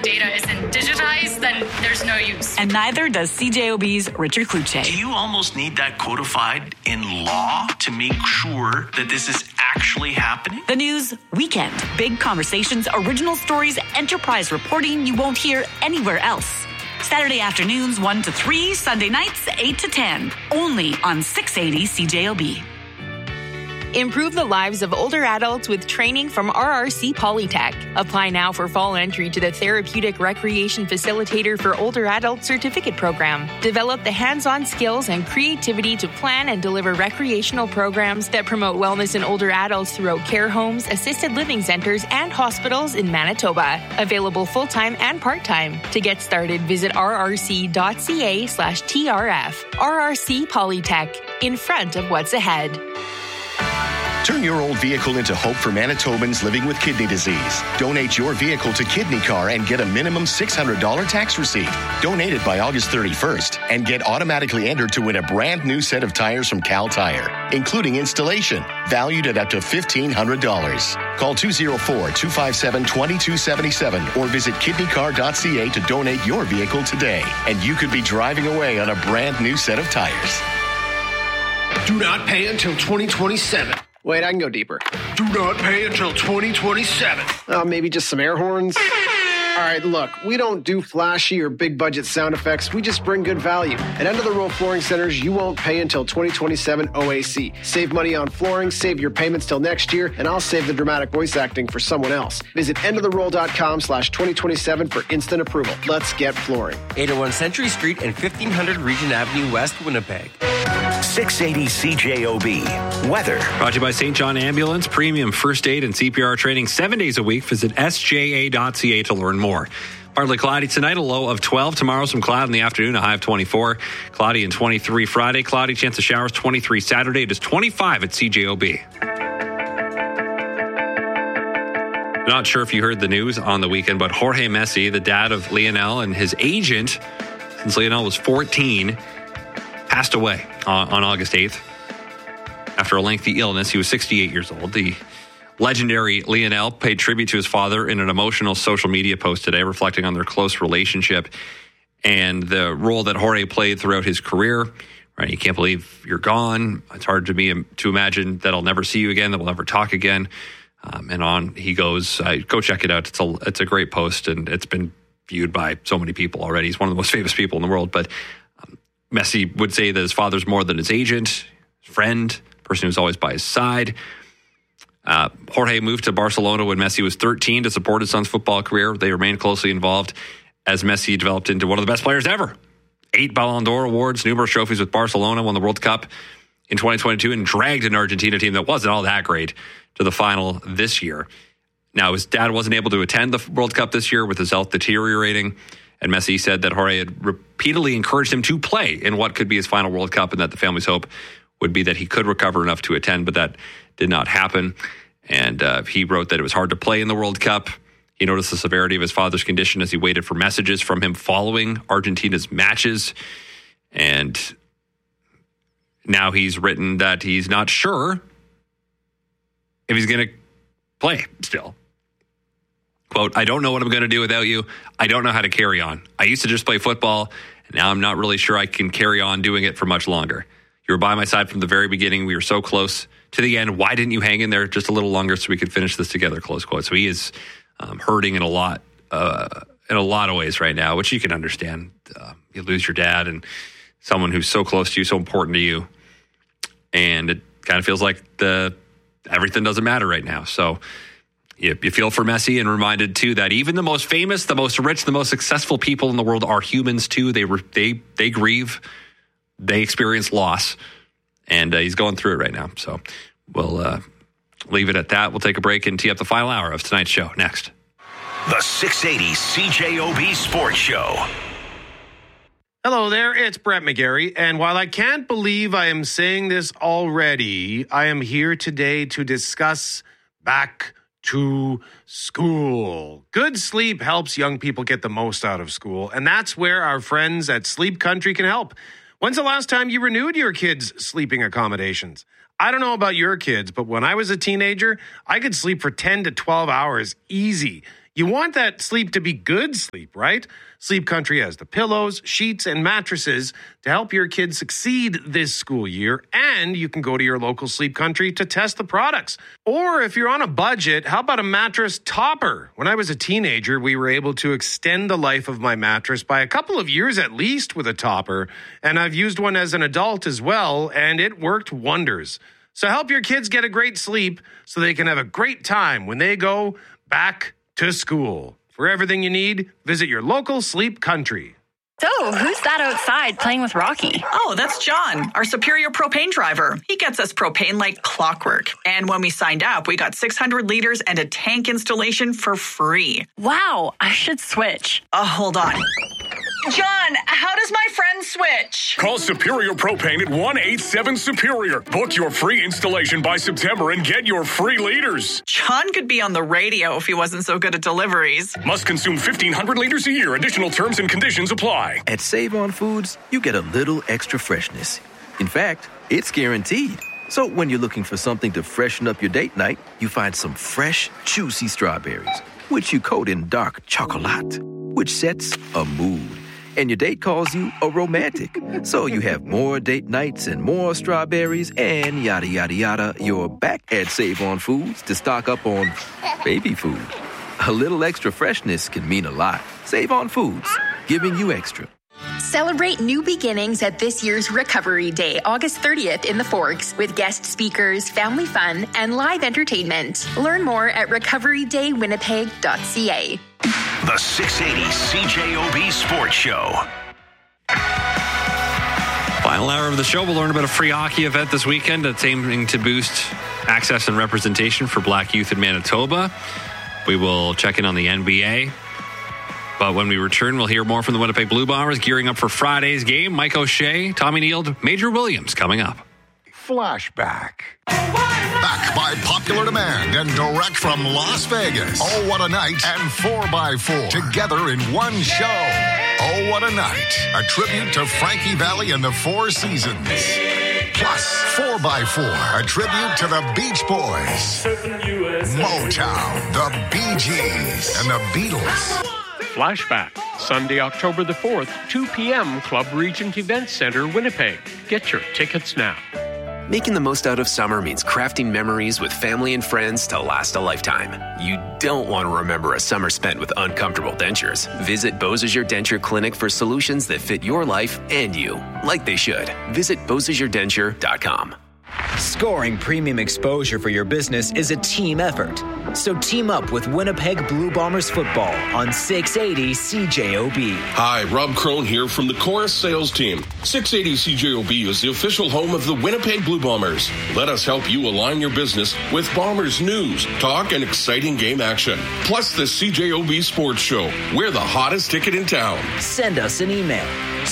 data isn't digitized, then there's no use. And neither does CJOB's Richard Kluche. Do you almost need that codified in law to make sure that this is actually happening? The News Weekend. Big conversations, original stories, enterprise reporting you won't hear anywhere else. Saturday afternoons 1 to 3, Sunday nights 8 to 10. Only on 680 CJOB. Improve the lives of older adults with training from RRC Polytech. Apply now for fall entry to the Therapeutic Recreation Facilitator for Older Adult Certificate Program. Develop the hands-on skills and creativity to plan and deliver recreational programs that promote wellness in older adults throughout care homes, assisted living centers, and hospitals in Manitoba. Available full-time and part-time. To get started, visit rrc.ca/TRF. RRC Polytech. In front of what's ahead. Turn your old vehicle into hope for Manitobans living with kidney disease. Donate your vehicle to Kidney Car and get a minimum $600 tax receipt. Donate it by August 31st and get automatically entered to win a brand new set of tires from Cal Tire, including installation, valued at up to $1,500. Call 204-257-2277 or visit kidneycar.ca to donate your vehicle today. And you could be driving away on a brand new set of tires. Do not pay until 2027. Wait, I can go deeper. Do not pay until 2027. Maybe just some air horns? All right, look, we don't do flashy or big budget sound effects. We just bring good value. At End of the Row Flooring Centers, you won't pay until 2027 OAC. Save money on flooring, save your payments till next year, and I'll save the dramatic voice acting for someone else. Visit endoftheroll.com/2027 for instant approval. Let's get flooring. 801 Century Street and 1500 Regent Avenue West, Winnipeg. 680 CJOB. Weather. Brought to you by St. John Ambulance. Premium first aid and CPR training 7 days a week. Visit sja.ca to learn more. Partly cloudy tonight, a low of 12. Tomorrow, some cloud in the afternoon, a high of 24. Cloudy and 23 Friday. Cloudy, chance of showers 23 Saturday. It is 25 at CJOB. Not sure if you heard the news on the weekend, but Jorge Messi, the dad of Lionel and his agent since Lionel was 14, passed away on August 8th after a lengthy illness. He was 68 years old. The legendary Lionel paid tribute to his father in an emotional social media post today, reflecting on their close relationship and the role that Jorge played throughout his career. Right, you can't believe you're gone. It's hard to me to imagine that I'll never see you again, that we'll never talk again. And on he goes. Go check it out. It's a great post, and it's been viewed by so many people already. He's one of the most famous people in the world, but Messi would say that his father's more than his agent, his friend, person who's always by his side. Jorge moved to Barcelona when Messi was 13 to support his son's football career. They remained closely involved as Messi developed into one of the best players ever. 8 Ballon d'Or awards, numerous trophies with Barcelona, won the World Cup in 2022, and dragged an Argentina team that wasn't all that great to the final this year. Now, his dad wasn't able to attend the World Cup this year with his health deteriorating. And Messi said that Jorge had repeatedly encouraged him to play in what could be his final World Cup, and that the family's hope would be that he could recover enough to attend, but that did not happen. And he wrote that it was hard to play in the World Cup. He noticed the severity of his father's condition as he waited for messages from him following Argentina's matches. And now he's written that he's not sure if he's going to play still. Quote, "I don't know what I'm going to do without you. I don't know how to carry on. I used to just play football, and now I'm not really sure I can carry on doing it for much longer. You were by my side from the very beginning. We were so close to the end. Why didn't you hang in there just a little longer so we could finish this together?" Close quote. So he is hurting in a lot of ways right now, which you can understand. You lose your dad and someone who's so close to you, so important to you, and it kind of feels like everything doesn't matter right now. So you feel for Messi, and reminded too that even the most famous, the most rich, the most successful people in the world are humans too. They grieve, they experience loss, and he's going through it right now. So we'll leave it at that. We'll take a break and tee up the final hour of tonight's show next. The 680 CJOB Sports Show. Hello there, it's Brett McGarry, and while I can't believe I am saying this already, I am here today to discuss back to school. Good sleep helps young people get the most out of school, and that's where our friends at Sleep Country can help. When's the last time you renewed your kids' sleeping accommodations? I don't know about your kids, but when I was a teenager, I could sleep for 10 to 12 hours easy. You want that sleep to be good sleep, right? Sleep Country has the pillows, sheets, and mattresses to help your kids succeed this school year. And you can go to your local Sleep Country to test the products. Or if you're on a budget, how about a mattress topper? When I was a teenager, we were able to extend the life of my mattress by a couple of years at least with a topper. And I've used one as an adult as well, and it worked wonders. So help your kids get a great sleep so they can have a great time when they go back to school. For everything you need, visit your local Sleep Country. So, who's that outside playing with Rocky? Oh, that's John, our Superior propane driver. He gets us propane like clockwork. And when we signed up, we got 600 liters and a tank installation for free. Wow, I should switch. Hold on. John, how does my friend switch? Call Superior Propane at 1-877-SUPERIOR. Book your free installation by September and get your free liters. John could be on the radio if he wasn't so good at deliveries. Must consume 1,500 liters a year. Additional terms and conditions apply. At Save On Foods, you get a little extra freshness. In fact, it's guaranteed. So when you're looking for something to freshen up your date night, you find some fresh, juicy strawberries, which you coat in dark chocolate, which sets a mood. And your date calls you a romantic. So you have more date nights and more strawberries and yada, yada, yada. You're back at Save On Foods to stock up on baby food. A little extra freshness can mean a lot. Save On Foods, giving you extra. Celebrate new beginnings at this year's Recovery Day, August 30th in the Forks, with guest speakers, family fun, and live entertainment. Learn more at recoveryday.winnipeg.ca. The 680 CJOB Sports Show. Final hour of the show, we'll learn about a free hockey event this weekend that's aiming to boost access and representation for Black youth in Manitoba. We will check in on the NBA. But when we return, we'll hear more from the Winnipeg Blue Bombers gearing up for Friday's game. Mike O'Shea, Tommy Neild, Major Williams coming up. Flashback. Back by popular demand and direct from Las Vegas. Oh, what a night and 4x4 together in one show. Oh, what a night. A tribute to Frankie Valli and the Four Seasons. Plus, 4x4, a tribute to the Beach Boys, Motown, the Bee Gees, and the Beatles. Flashback, Sunday, October the 4th, 2 p.m., Club Regent Event Center, Winnipeg. Get your tickets now. Making the most out of summer means crafting memories with family and friends to last a lifetime. You don't want to remember a summer spent with uncomfortable dentures. Visit Beausejour Denture Clinic for solutions that fit your life and you, like they should. Visit BeausejourDenture.com. Scoring premium exposure for your business is a team effort. So team up with Winnipeg Blue Bombers football on 680 CJOB. Hi, Rob Crone here from the Chorus Sales Team. 680 CJOB is the official home of the Winnipeg Blue Bombers. Let us help you align your business with Bombers news, talk, and exciting game action. Plus the CJOB Sports Show. We're the hottest ticket in town. Send us an email,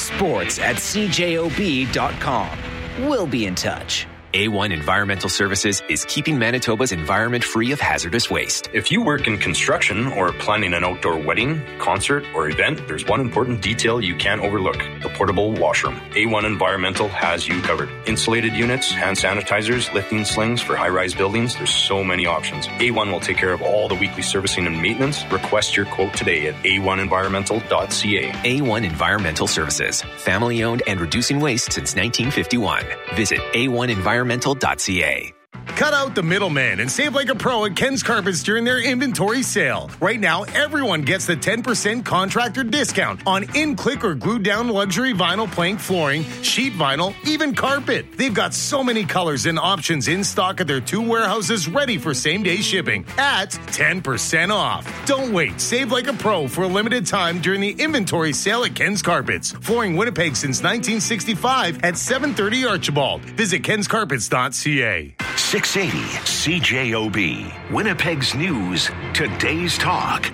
sports@cjob.com. We'll be in touch. A1 Environmental Services is keeping Manitoba's environment free of hazardous waste. If you work in construction or planning an outdoor wedding, concert, or event, there's one important detail you can't overlook: the portable washroom. A1 Environmental has you covered. Insulated units, hand sanitizers, lifting slings for high-rise buildings. There's so many options. A1 will take care of all the weekly servicing and maintenance. Request your quote today at a1environmental.ca. A1 Environmental Services. Family-owned and reducing waste since 1951. Visit A1environmental.ca. Cut out the middleman and save like a pro at Ken's Carpets during their inventory sale. Right now, everyone gets the 10% contractor discount on in-click or glued-down luxury vinyl plank flooring, sheet vinyl, even carpet. They've got so many colors and options in stock at their 2 warehouses ready for same-day shipping at 10% off. Don't wait. Save like a pro for a limited time during the inventory sale at Ken's Carpets. Flooring Winnipeg since 1965 at 730 Archibald. Visit kenscarpets.ca. 680 CJOB, Winnipeg's news, today's talk.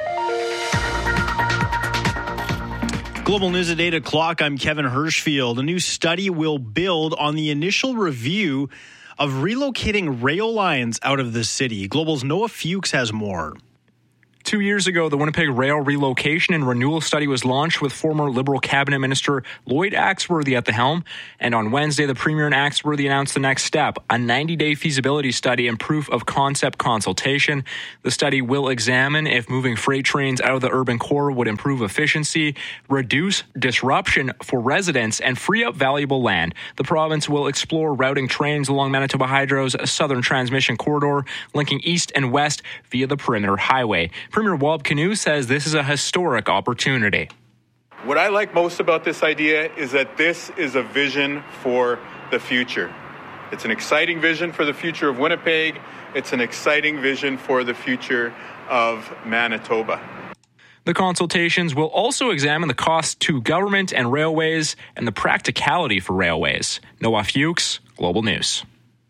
Global News at 8 o'clock. I'm Kevin Hirschfield. A new study will build on the initial review of relocating rail lines out of the city. Global's Noah Fuchs has more. 2 years ago, the Winnipeg Rail relocation and renewal study was launched with former Liberal cabinet minister Lloyd Axworthy at the helm. And on Wednesday, the Premier and Axworthy announced the next step, a 90-day feasibility study and proof of concept consultation. The study will examine if moving freight trains out of the urban core would improve efficiency, reduce disruption for residents, and free up valuable land. The province will explore routing trains along Manitoba Hydro's southern transmission corridor, linking east and west via the Perimeter Highway. Premier Wald Canoe says this is a historic opportunity. What I like most about this idea is that this is a vision for the future. It's an exciting vision for the future of Winnipeg. It's an exciting vision for the future of Manitoba. The consultations will also examine the cost to government and railways and the practicality for railways. Noah Fuchs, Global News.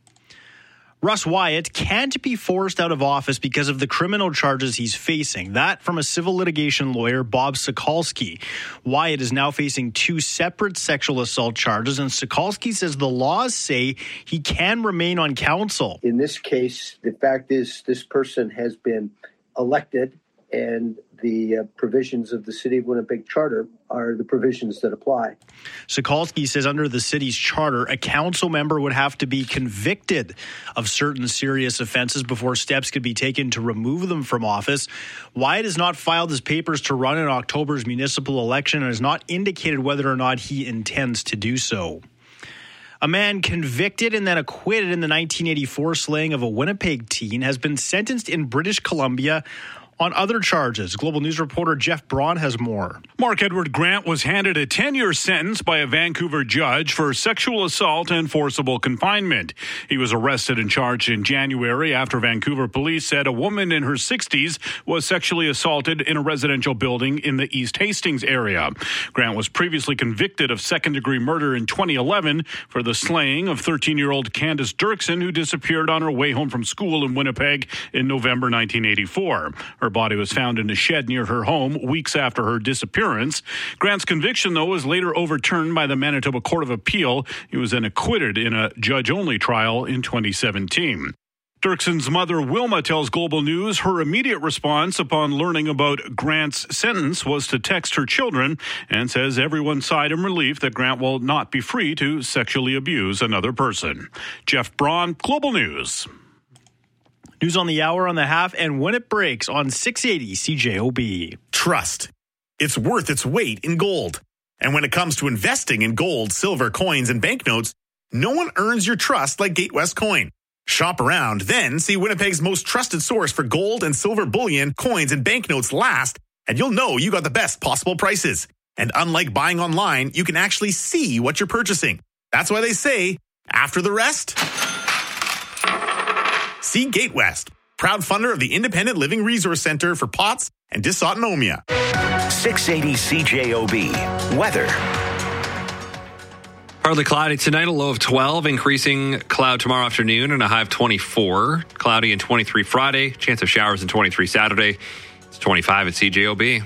Russ Wyatt can't be forced out of office because of the criminal charges he's facing. That from a civil litigation lawyer, Bob Sokolsky. Wyatt is now facing 2 separate sexual assault charges, and Sokolsky says the laws say he can remain on counsel. In this case, the fact is this person has been elected, and the provisions of the City of Winnipeg Charter are the provisions that apply. Sokolsky says under the city's charter, a council member would have to be convicted of certain serious offenses before steps could be taken to remove them from office. Wyatt has not filed his papers to run in October's municipal election and has not indicated whether or not he intends to do so. A man convicted and then acquitted in the 1984 slaying of a Winnipeg teen has been sentenced in British Columbia on other charges. Global News reporter Jeff Braun has more. Mark Edward Grant was handed a 10-year sentence by a Vancouver judge for sexual assault and forcible confinement. He was arrested and charged in January after Vancouver police said a woman in her 60s was sexually assaulted in a residential building in the East Hastings area. Grant was previously convicted of second-degree murder in 2011 for the slaying of 13-year-old Candace Dirksen, who disappeared on her way home from school in Winnipeg in November 1984. Her body was found in a shed near her home weeks after her disappearance. Grant's conviction, though, was later overturned by the Manitoba Court of Appeal. He was then acquitted in a judge-only trial in 2017. Dirksen's mother, Wilma, tells Global News her immediate response upon learning about Grant's sentence was to text her children, and says everyone sighed in relief that Grant will not be free to sexually abuse another person. Jeff Braun, Global News. News on the hour, on the half, and when it breaks on 680 CJOB. Trust. It's worth its weight in gold. And when it comes to investing in gold, silver, coins, and banknotes, no one earns your trust like Gatewest Coin. Shop around, then see Winnipeg's most trusted source for gold and silver bullion, coins, and banknotes last, and you'll know you got the best possible prices. And unlike buying online, you can actually see what you're purchasing. That's why they say, after the rest, see Gatewest, proud funder of the Independent Living Resource Center for POTS and dysautonomia. 680 CJOB. Weather. Partly cloudy tonight, a low of 12, increasing cloud tomorrow afternoon and a high of 24. Cloudy and 23 Friday, chance of showers and 23 Saturday. It's 25 at CJOB.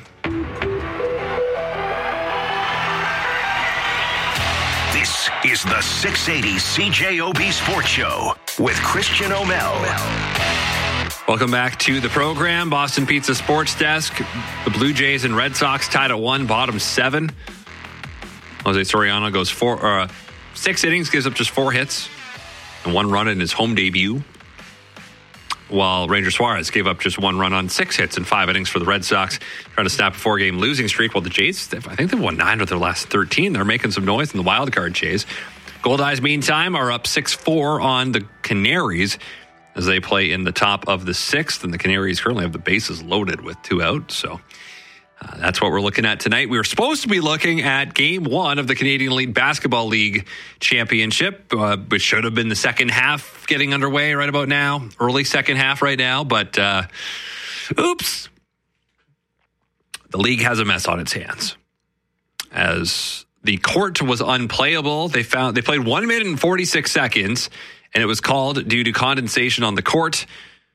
This is the 680 CJOB Sports Show with Christian O'Mell. Welcome back to the program. Boston Pizza Sports Desk. The Blue Jays and Red Sox tied at 1, bottom 7. Jose Soriano goes 6 innings, gives up just 4 hits and 1 run in his home debut, while Ranger Suarez gave up just 1 run on 6 hits in 5 innings for the Red Sox, trying to snap a 4-game losing streak. Well, the Jays, I think they've won 9 of their last 13. They're making some noise in the wild card chase. Gold Eyes, meantime, are up 6-4 on the Canaries as they play in the top of the 6th, and the Canaries currently have the bases loaded with 2 out, so that's what we're looking at tonight. We were supposed to be looking at Game 1 of the Canadian Elite Basketball League Championship, which should have been the second half getting underway right about now, early second half right now, but oops. The league has a mess on its hands. As the court was unplayable, they played 1 minute and 46 seconds, and it was called due to condensation on the court.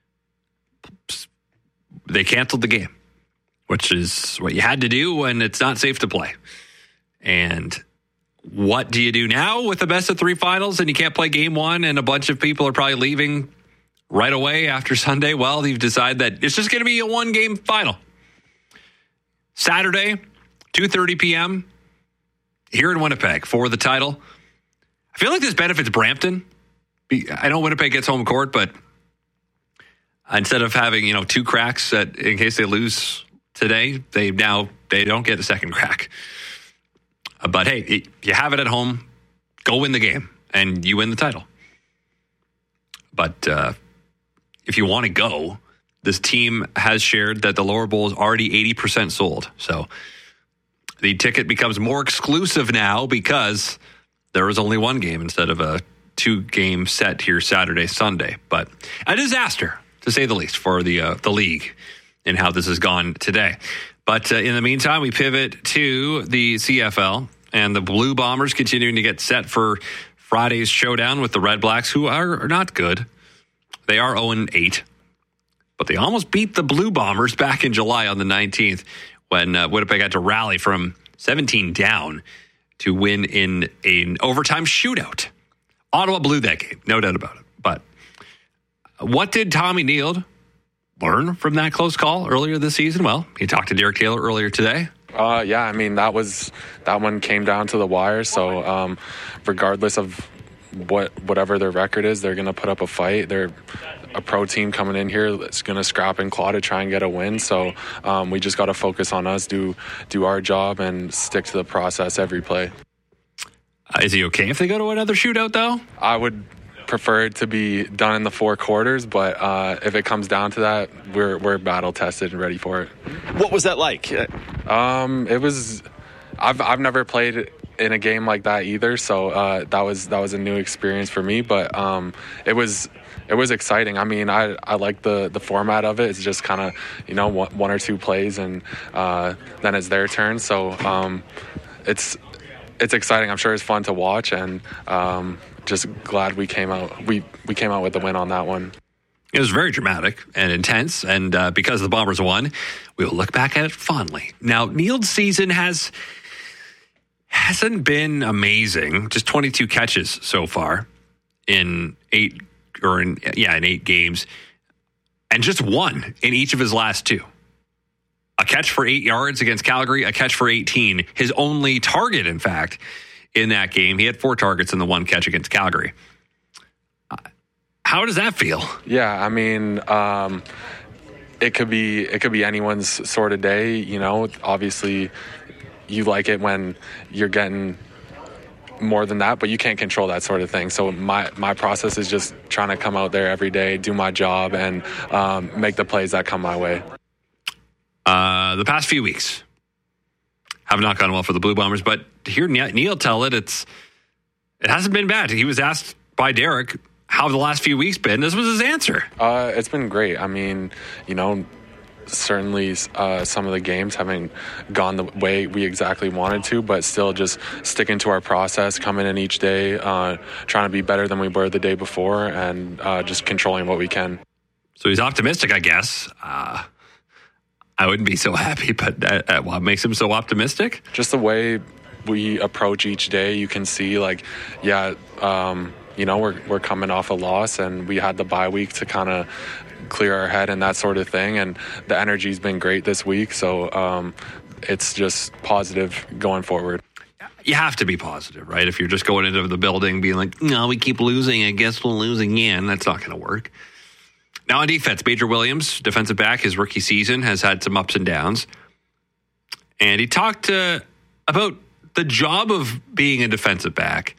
They canceled the game, which is what you had to do when it's not safe to play. And what do you do now with the best of 3 finals and you can't play Game 1 and a bunch of people are probably leaving right away after Sunday? Well, they've decided that it's just going to be a one-game final. Saturday, 2:30 p.m., here in Winnipeg for the title. I feel like this benefits Brampton. I know Winnipeg gets home court, but instead of having, two cracks in case they lose today, they don't get a second crack. But hey, you have it at home, go win the game, and you win the title. But if you want to go, this team has shared that the lower bowl is already 80% sold. So the ticket becomes more exclusive now because there is only one game instead of a 2-game set here Saturday, Sunday. But a disaster, to say the least, for the league and how this has gone today. But in the meantime, we pivot to the CFL and the Blue Bombers continuing to get set for Friday's showdown with the Red Blacks, who are not good. They are 0-8, but they almost beat the Blue Bombers back in July on the 19th when Winnipeg had to rally from 17 down to win in an overtime shootout. Ottawa blew that game, no doubt about it. But what did Tommy Nield learn from that close call earlier this season? Well, he talked to Derek Taylor earlier today. That one came down to the wire. So regardless of whatever their record is, they're going to put up a fight. They're a pro team coming in here that's going to scrap and claw to try and get a win. So we just got to focus on us, do our job, and stick to the process every play. Is he okay if they go to another shootout, though? I would prefer it to be done in the 4 quarters, but if it comes down to that, we're battle tested and ready for it. What was that like? It was. I've never played in a game like that either, so that was a new experience for me. But it was exciting. I mean, I like the format of it. It's just kind of one or two plays, and then it's their turn. So it's exciting. I'm sure it's fun to watch, and just glad we came out with the win on that one. It was very dramatic and intense, and because the Bombers won, we will look back at it fondly. Now, Nield's season hasn't been amazing. Just 22 catches so far in 8 games, and just 1 in each of his last 2. A catch for 8 yards against Calgary, a catch for 18. His only target, in fact, in that game. He had 4 targets in the 1 catch against Calgary. How does that feel? Yeah, I mean, it could be anyone's sort of day. Obviously, you like it when you're getting more than that, but you can't control that sort of thing. So my process is just trying to come out there every day, do my job, and make the plays that come my way. The past few weeks have not gone well for the Blue Bombers, but to hear Neil tell it hasn't been bad. He was asked by Derek how the last few weeks been. This was his answer. It's been great. I mean, certainly some of the games haven't gone the way we exactly wanted to, but still just sticking to our process, coming in each day, trying to be better than we were the day before, and just controlling what we can. So he's optimistic, I guess. I wouldn't be so happy, but what makes him so optimistic? Just the way we approach each day. You can see, we're coming off a loss, and we had the bye week to kind of clear our head and that sort of thing, and the energy's been great this week, so it's just positive going forward. You have to be positive, right? If you're just going into the building being like, no, we keep losing, I guess we'll lose again, that's not going to work. Now on defense, Major Williams, defensive back, his rookie season has had some ups and downs, and he talked about the job of being a defensive back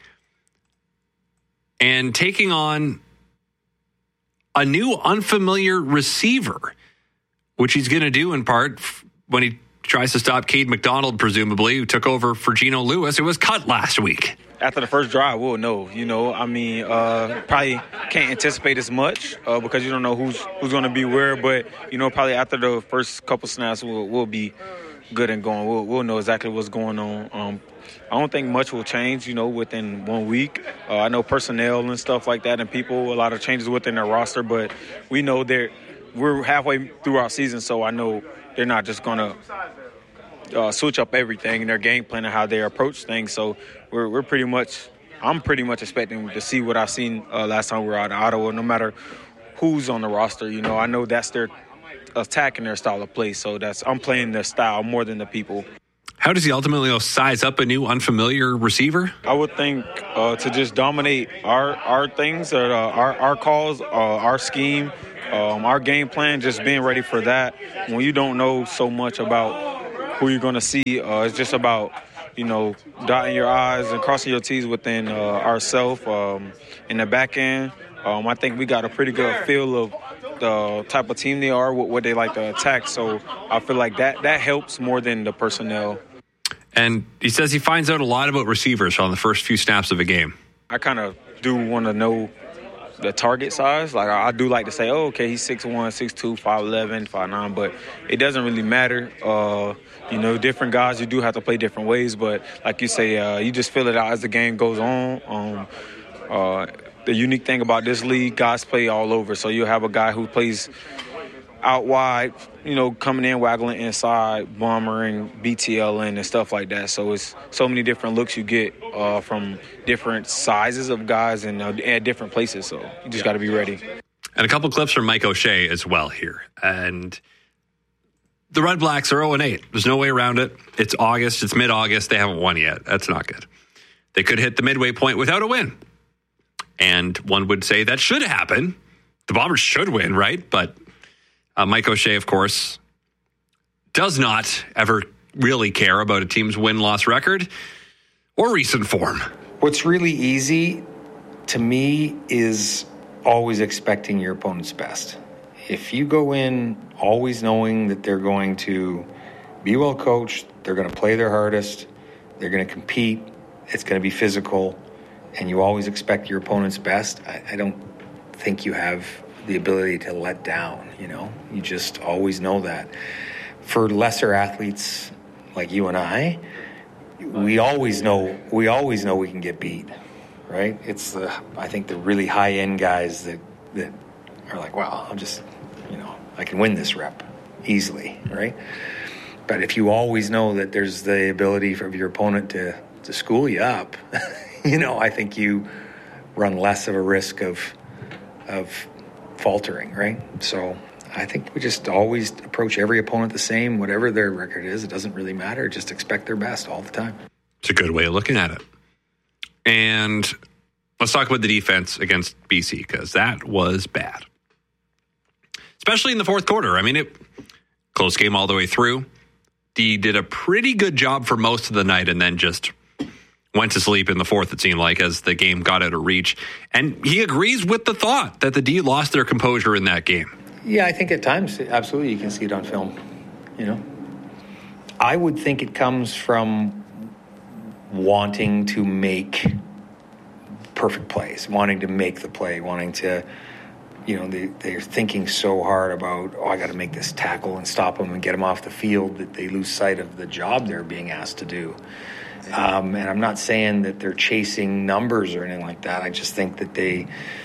and taking on a new unfamiliar receiver, which he's going to do in part when he tries to stop Cade McDonald, presumably, who took over for Geno Lewis, who was cut last week. After the first drive, we'll know. Probably can't anticipate as much because you don't know who's going to be where. But probably after the first couple snaps, we'll be good and going. We'll know exactly what's going on. I don't think much will change, within 1 week. I know personnel and stuff like that, and people, a lot of changes within their roster. But we know we're halfway through our season, so I know they're not just going to switch up everything in their game plan and how they approach things. So I'm pretty much expecting to see what I've seen last time we were out in Ottawa. No matter who's on the roster. I know that's their attacking their style of play, so I'm playing their style more than the people. How does he ultimately size up a new unfamiliar receiver? I would think to just dominate our things, our calls, our scheme, our game plan, just being ready for that. When you don't know so much about who you're going to see, it's just about, dotting your I's and crossing your T's within ourselves in the back end. I think we got a pretty good feel of the type of team they are, what they like to attack. So I feel like that helps more than the personnel. And he says he finds out a lot about receivers on the first few snaps of a game. I kind of do want to know the target size. Like, I do like to say, okay, he's 6'1", 6'2", 5'11", 5'9", but it doesn't really matter. Different guys, you do have to play different ways, but like you say, you just feel it out as the game goes on. The unique thing about this league, guys play all over. So you'll have a guy who plays out wide, coming in, waggling inside, bombering, BTLing, and stuff like that. So it's so many different looks you get from different sizes of guys and at different places. So you just got to be ready. And a couple clips from Mike O'Shea as well here. And the Red Blacks are 0-8. There's no way around it. It's August. It's mid-August. They haven't won yet. That's not good. They could hit the midway point without a win. And one would say that should happen. The Bombers should win, right? But Mike O'Shea, of course, does not ever really care about a team's win-loss record or recent form. What's really easy to me is always expecting your opponent's best. If you go in always knowing that they're going to be well coached, they're going to play their hardest, they're going to compete, it's going to be physical, and you always expect your opponent's best, I don't think you have the ability to let down, You just always know that. For lesser athletes like you and I always know we can get beat, right? It's I think the really high-end guys that are like, wow, I can win this rep easily, right? But if you always know that there's the ability for your opponent to school you up, I think you run less of a risk of faltering, right? So I think we just always approach every opponent the same, whatever their record is. It doesn't really matter. Just expect their best all the time. It's a good way of looking at it. And let's talk about the defense against BC, because that was bad. Especially in the fourth quarter. Close game all the way through. D did a pretty good job for most of the night and then just went to sleep in the fourth, it seemed like, as the game got out of reach. And he agrees with the thought that the D lost their composure in that game. Yeah, I think at times, absolutely, you can see it on film. I would think it comes from wanting to make perfect plays, wanting to make the play, wanting to, they're thinking so hard about, I got to make this tackle and stop them and get them off the field that they lose sight of the job they're being asked to do. And I'm not saying that they're chasing numbers or anything like that. I just think that they,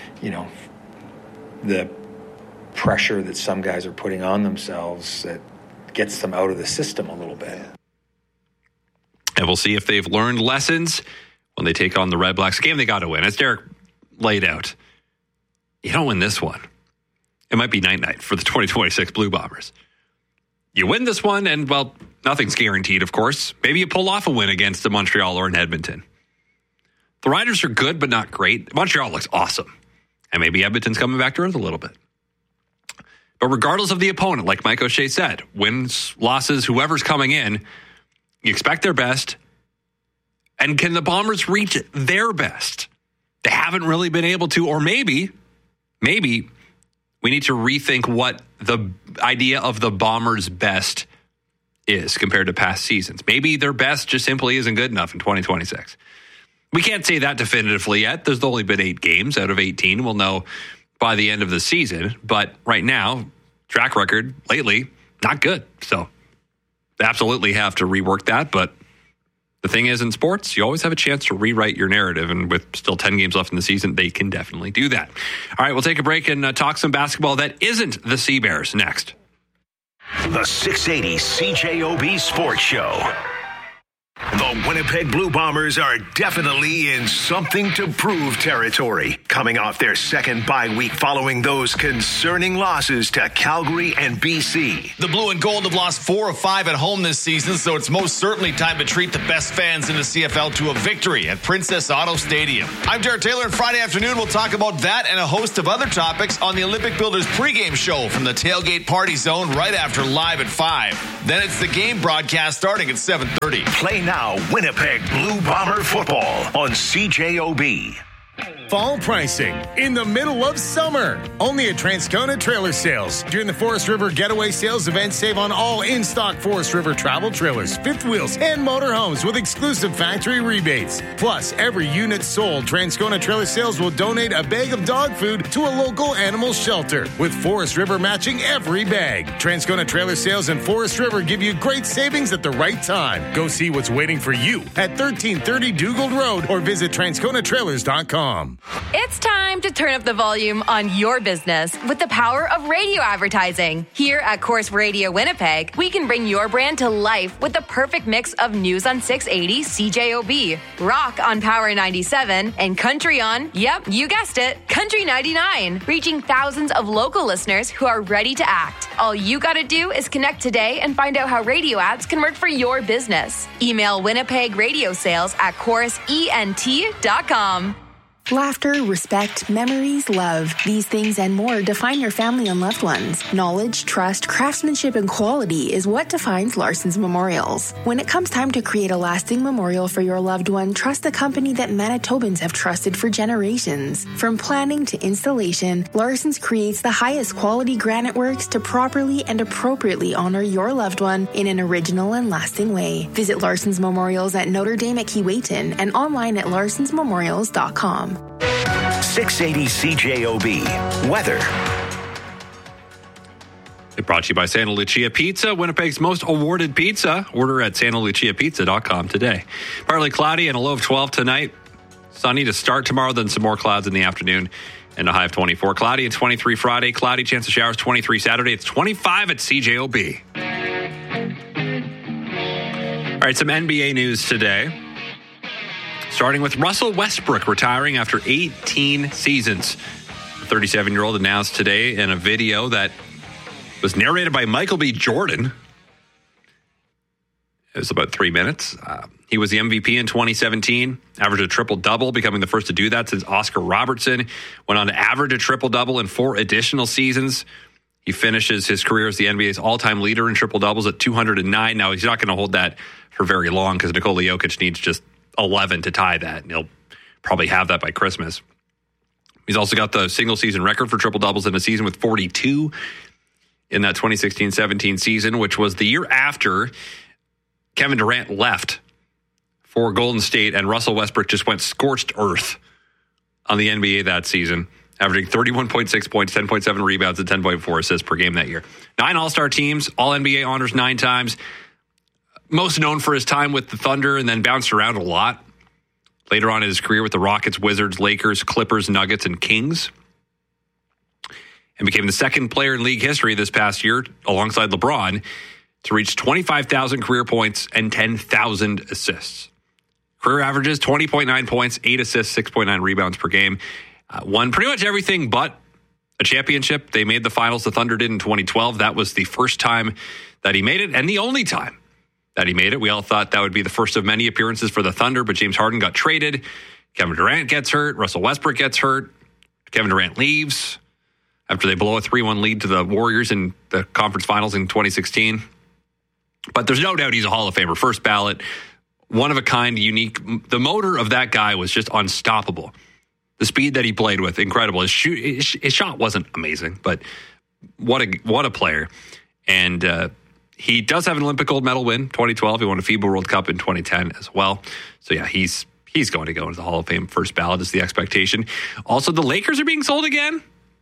the pressure that some guys are putting on themselves, that gets them out of the system a little bit. And we'll see if they've learned lessons when they take on the Red Blacks. A game they got to win. As Derek laid out, you don't win this one, it might be night-night for the 2026 Blue Bombers. You win this one, and, well, nothing's guaranteed, of course. Maybe you pull off a win against the Montreal or in Edmonton. The Riders are good, but not great. Montreal looks awesome. And maybe Edmonton's coming back to earth a little bit. But regardless of the opponent, like Mike O'Shea said, wins, losses, whoever's coming in, you expect their best. And can the Bombers reach their best? They haven't really been able to, or maybe we need to rethink what the idea of the Bombers' best is compared to past seasons. Maybe their best just simply isn't good enough in 2026. We can't say that definitively yet. There's only been 8 games out of 18. We'll know by the end of the season. But right now, track record lately, not good. So they absolutely have to rework that. But the thing is, in sports, you always have a chance to rewrite your narrative. And with still 10 games left in the season, they can definitely do that. All right, we'll take a break and talk some basketball that isn't the Sea Bears next. The 680 CJOB Sports Show. The Winnipeg Blue Bombers are definitely in something to prove territory, coming off their second bye week following those concerning losses to Calgary and BC. The Blue and Gold have lost 4 of 5 at home this season, so it's most certainly time to treat the best fans in the CFL to a victory at Princess Auto Stadium. I'm Jared Taylor, and Friday afternoon we'll talk about that and a host of other topics on the Olympic Builders pregame show from the Tailgate Party Zone right after Live at 5. Then it's the game broadcast starting at 7:30. Play now Winnipeg Blue Bomber football on CJOB. Fall pricing in the middle of summer. Only at Transcona Trailer Sales. During the Forest River Getaway Sales event, save on all in-stock Forest River travel trailers, fifth wheels, and motorhomes with exclusive factory rebates. Plus, every unit sold, Transcona Trailer Sales will donate a bag of dog food to a local animal shelter, with Forest River matching every bag. Transcona Trailer Sales and Forest River give you great savings at the right time. Go see what's waiting for you at 1330 Dugald Road or visit TransconaTrailers.com. It's time to turn up the volume on your business with the power of radio advertising. Here at Corus Radio Winnipeg, we can bring your brand to life with the perfect mix of news on 680 CJOB, rock on Power 97, and country on, yep, you guessed it, Country 99, reaching thousands of local listeners who are ready to act. All you gotta do is connect today and find out how radio ads can work for your business. Email Winnipeg Radio Sales at CorusENT.com. Laughter, respect, memories, love. These things and more define your family and loved ones. Knowledge, trust, craftsmanship, and quality is what defines Larson's Memorials. When it comes time to create a lasting memorial for your loved one, trust the company that Manitobans have trusted for generations. From planning to installation, Larson's creates the highest quality granite works to properly and appropriately honor your loved one in an original and lasting way. Visit Larson's Memorials at Notre Dame at Keewatin and online at larsonsmemorials.com. 680 CJOB. Weather. It brought to you by Santa Lucia Pizza, Winnipeg's most awarded pizza. Order at santaluciapizza.com today. Partly cloudy and a low of 12 tonight. Sunny to start tomorrow, then some more clouds in the afternoon and a high of 24. Cloudy and 23 Friday. Cloudy, chance of showers 23 Saturday. It's 25 at CJOB. All right, some NBA news today. Starting with Russell Westbrook retiring after 18 seasons. The 37-year-old announced today in a video that was narrated by Michael B. Jordan. It was about 3 minutes. He was the MVP in 2017, averaged a triple-double, becoming the first to do that since Oscar Robertson. Went on to average a triple-double in 4 additional seasons. He finishes his career as the NBA's all-time leader in triple-doubles at 209. Now, he's not going to hold that for very long because Nikola Jokic needs just 11 to tie that, and he'll probably have that by Christmas. He's also got the single-season record for triple-doubles in a season with 42 in that 2016-17 season, which was the year after Kevin Durant left for Golden State, and Russell Westbrook just went scorched earth on the NBA that season, averaging 31.6 points, 10.7 rebounds, and 10.4 assists per game that year. 9 All-Star teams, All-NBA honors 9 times. Most known for his time with the Thunder and then bounced around a lot. Later on in his career with the Rockets, Wizards, Lakers, Clippers, Nuggets, and Kings. And became the second player in league history this past year, alongside LeBron, to reach 25,000 career points and 10,000 assists. Career averages, 20.9 points, 8 assists, 6.9 rebounds per game. Won pretty much everything but a championship. They made the finals. The Thunder did in 2012. That was the first time that he made it, and the only time that he made it. We all thought that would be the first of many appearances for the Thunder, but James Harden got traded. Kevin Durant gets hurt. Russell Westbrook gets hurt. Kevin Durant leaves after they blow a 3-1 lead to the Warriors in the conference finals in 2016. But there's no doubt he's a Hall of Famer. First ballot, one of a kind, unique. The motor of that guy was just unstoppable. The speed that he played with, incredible. His shot wasn't amazing, but what a player. And he does have an Olympic gold medal win, 2012. He won a FIBA World Cup in 2010 as well. So yeah, he's going to go into the Hall of Fame first ballot is the expectation. Also, the Lakers are being sold again.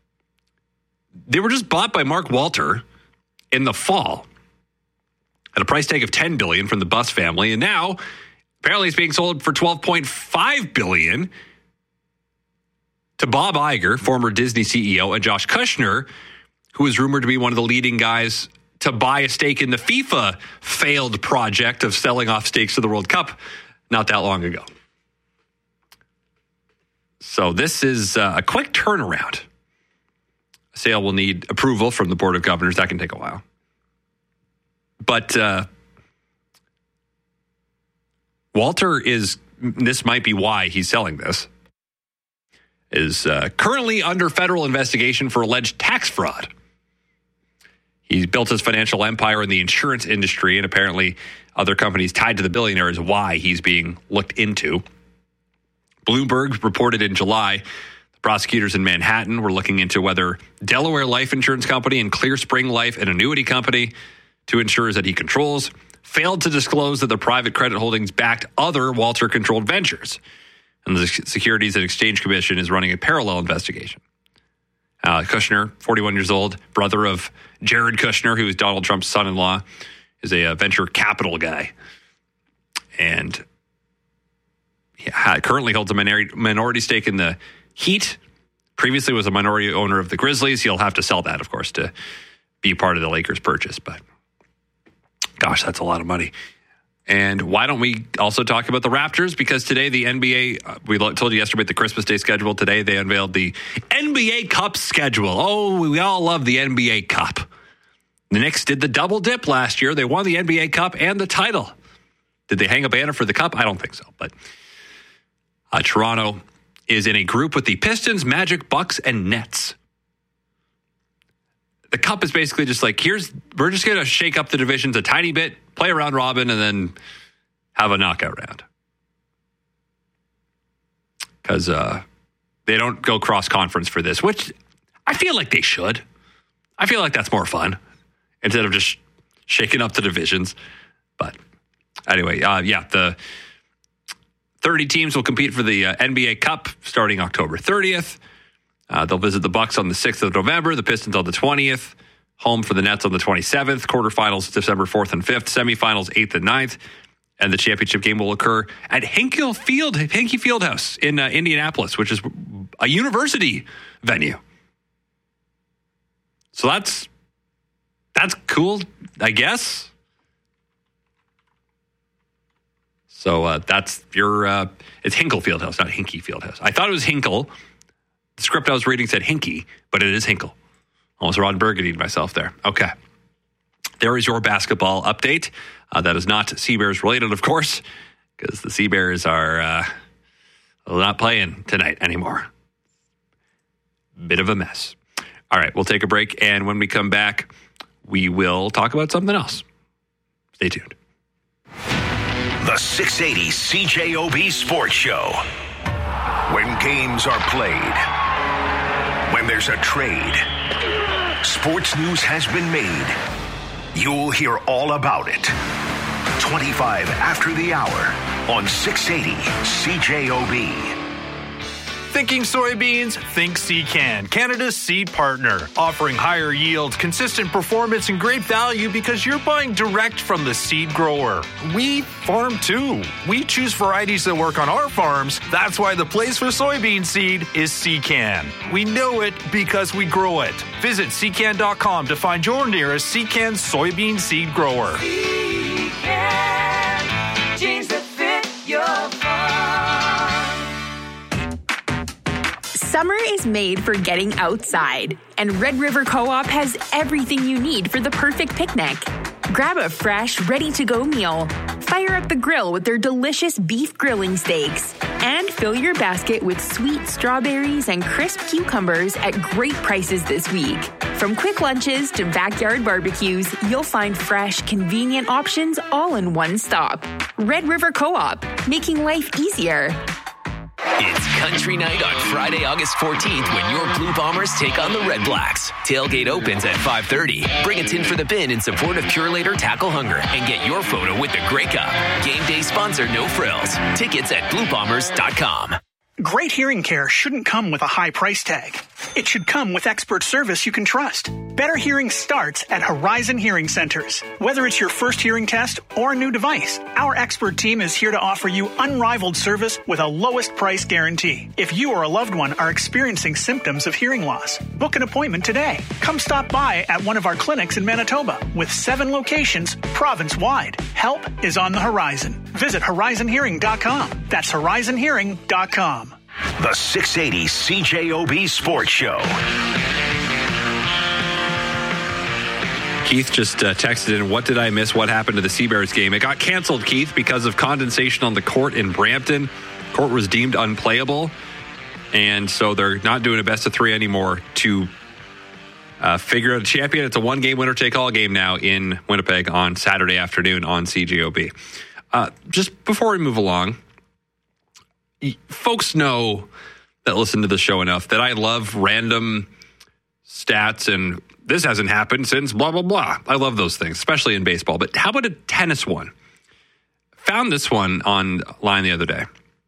They were just bought by Mark Walter in the fall at a price tag of $10 billion from the Buss family, and now apparently it's being sold for $12.5 billion to Bob Iger, former Disney CEO, and Josh Kushner, who is rumored to be one of the leading guys to buy a stake in the FIFA failed project of selling off stakes to the World Cup not that long ago. So this is a quick turnaround. A sale will need approval from the Board of Governors. That can take a while. But Walter this might be why he's selling this, is currently under federal investigation for alleged tax fraud. He's built his financial empire in the insurance industry, and apparently other companies tied to the billionaire is why he's being looked into. Bloomberg reported in July the prosecutors in Manhattan were looking into whether Delaware Life Insurance Company and Clear Spring Life, an annuity company, two insurers that he controls, failed to disclose that their private credit holdings backed other Walter-controlled ventures. And the Securities and Exchange Commission is running a parallel investigation. Kushner, 41 years old, brother of Jared Kushner, who is Donald Trump's son-in-law, is a venture capital guy. And he currently holds a minority stake in the Heat. Previously was a minority owner of the Grizzlies. He'll have to sell that, of course, to be part of the Lakers purchase. But gosh, that's a lot of money. And why don't we also talk about the Raptors? Because today the NBA, we told you yesterday about the Christmas Day schedule. Today they unveiled the NBA Cup schedule. Oh, we all love the NBA Cup. The Knicks did the double dip last year. They won the NBA Cup and the title. Did they hang a banner for the Cup? I don't think so. But Toronto is in a group with the Pistons, Magic, Bucks, and Nets. The Cup is basically just like, we're just going to shake up the divisions a tiny bit, play a round robin, and then have a knockout round. Because they don't go cross-conference for this, which I feel like they should. I feel like that's more fun instead of just shaking up the divisions. But anyway, the 30 teams will compete for the NBA Cup starting October 30th. They'll visit the Bucks on the 6th of November, the Pistons on the 20th, home for the Nets on the 27th, quarterfinals December 4th and 5th, semifinals 8th and 9th, and the championship game will occur at Hinkey Fieldhouse in Indianapolis, which is a university venue. So that's cool, I guess. So that's it's Hinkle Fieldhouse, not Hinkey Fieldhouse. I thought it was Hinkle. The script I was reading said Hinkey, but it is Hinkle. Almost Ron Burgundy myself there. Okay. There is your basketball update. That is not Sea Bears related, of course, because the Sea Bears are not playing tonight anymore. Bit of a mess. All right, we'll take a break, and when we come back, we will talk about something else. Stay tuned. The 680 CJOB Sports Show. When games are played, when there's a trade, sports news has been made. You'll hear all about it. 25 after the hour on 680 CJOB. Thinking soybeans? Think Secan, Canada's seed partner. Offering higher yield, consistent performance, and great value because you're buying direct from the seed grower. We farm too. We choose varieties that work on our farms. That's why the place for soybean seed is Secan. We know it because we grow it. Visit secan.com to find your nearest Secan soybean seed grower. Secan, genes that fit your farm. Summer is made for getting outside, and Red River Co-op has everything you need for the perfect picnic. Grab a fresh, ready-to-go meal, fire up the grill with their delicious beef grilling steaks, and fill your basket with sweet strawberries and crisp cucumbers at great prices this week. From quick lunches to backyard barbecues, you'll find fresh, convenient options all in one stop. Red River Co-op, making life easier. It's Country Night on Friday, August 14th when your Blue Bombers take on the Red Blacks. Tailgate opens at 5:30. Bring a tin for the bin in support of Purelator Tackle Hunger and get your photo with the Grey Cup. Game day sponsor No Frills. Tickets at BlueBombers.com. Great hearing care shouldn't come with a high price tag. It should come with expert service you can trust. Better hearing starts at Horizon Hearing Centers. Whether it's your first hearing test or a new device, our expert team is here to offer you unrivaled service with a lowest price guarantee. If you or a loved one are experiencing symptoms of hearing loss, book an appointment today. Come stop by at one of our clinics in Manitoba with 7 locations province-wide. Help is on the horizon. Visit horizonhearing.com. That's horizonhearing.com. The 680 CJOB Sports Show. Keith just texted in, what did I miss? What happened to the Seabears game? It got canceled, Keith, because of condensation on the court in Brampton. Court was deemed unplayable, and so they're not doing a best of 3 anymore to figure out a champion. It's a one-game winner-take-all game now in Winnipeg on Saturday afternoon on CJOB. Just before we move along, folks know that listen to the show enough that I love random stats and this hasn't happened since blah, blah, blah. I love those things, especially in baseball. But how about a tennis one? Found this one online the other day.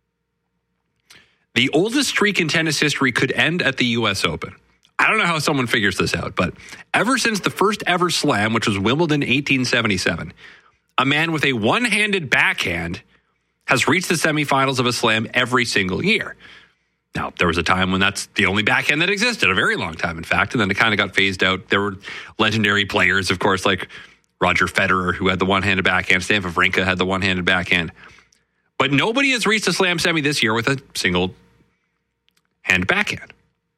The oldest streak in tennis history could end at the U.S. Open. I don't know how someone figures this out, but ever since the first ever slam, which was Wimbledon 1877, a man with a one-handed backhand has reached the semifinals of a slam every single year. Now, there was a time when that's the only backhand that existed, a very long time, in fact, and then it kind of got phased out. There were legendary players, of course, like Roger Federer, who had the one-handed backhand. Stan Wawrinka had the one-handed backhand. But nobody has reached a slam semi this year with a single-hand backhand.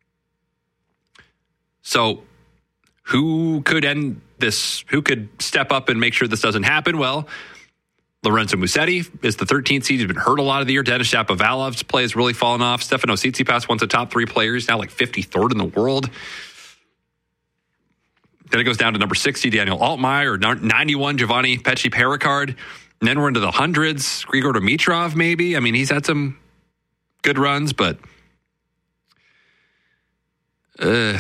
So who could end this? Who could step up and make sure this doesn't happen? Well, Lorenzo Musetti is the 13th seed. He's been hurt a lot of the year. Denis Shapovalov's play has really fallen off. Stefano Tsitsipas, once a top 3 player, he's now like 53rd in the world. Then it goes down to number 60, Daniel Altmaier, or 91, Giovanni Pecci Pericard. And then we're into the hundreds. Grigor Dimitrov, maybe. I mean, he's had some good runs, but yikes.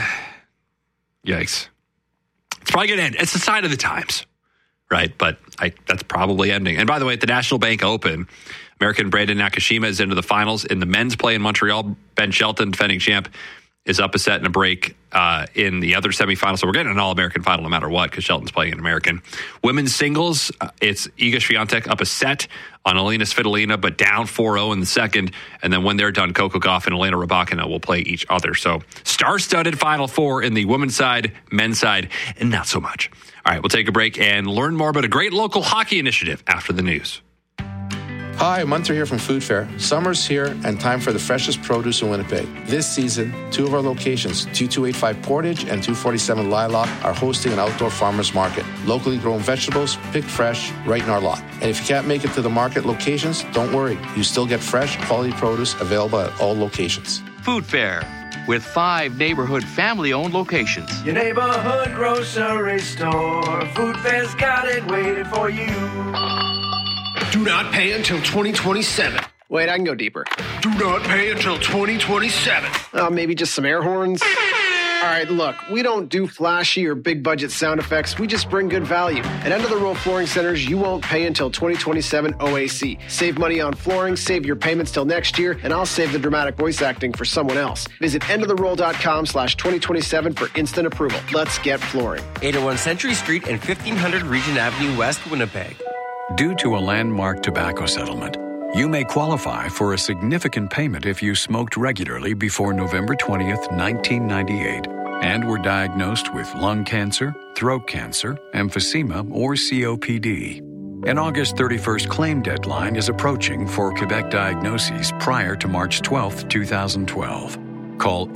It's probably going to end. It's the sign of the times. Right, but that's probably ending. And by the way, at the National Bank Open, American Brandon Nakashima is into the finals. In the men's play in Montreal, Ben Shelton, defending champ, is up a set and a break in the other semifinal. So we're getting an All-American final no matter what because Shelton's playing an American. Women's singles, it's Iga Swiatek up a set on Alina Svitolina, but down 4-0 in the second. And then when they're done, Coco Gauff and Elena Rybakina will play each other. So star-studded Final Four in the women's side, men's side, and not so much. All right, we'll take a break and learn more about a great local hockey initiative after the news. Hi, Munter here from Food Fair. Summer's here and time for the freshest produce in Winnipeg. This season, 2 of our locations, 2285 Portage and 247 Lilac, are hosting an outdoor farmers market. Locally grown vegetables, picked fresh, right in our lot. And if you can't make it to the market locations, don't worry. You still get fresh, quality produce available at all locations. Food Fair, with 5 neighborhood family-owned locations. Your neighborhood grocery store. Food Fair's got it waiting for you. Do not pay until 2027. Wait, I can go deeper. Do not pay until 2027. Maybe just some air horns? All right, look, we don't do flashy or big budget sound effects. We just bring good value. At End of the Row Flooring Centers, you won't pay until 2027 OAC. Save money on flooring, save your payments till next year, and I'll save the dramatic voice acting for someone else. Visit endoftheroll.com/2027 for instant approval. Let's get flooring. 801 Century Street and 1500 Regent Avenue West, Winnipeg. Due to a landmark tobacco settlement, you may qualify for a significant payment if you smoked regularly before November 20th, 1998, and were diagnosed with lung cancer, throat cancer, emphysema, or COPD. An August 31st claim deadline is approaching for Quebec diagnoses prior to March 12th, 2012. Call